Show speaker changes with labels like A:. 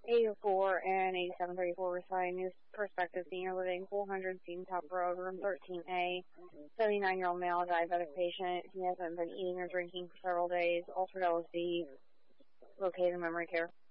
A: 84 and 8734 Versailles News Perspective Senior Living, 400 Seton Top Road, room 13A. 79-year-old male, diabetic patient. He hasn't been eating or drinking for several days. Altered LSD, located in memory care.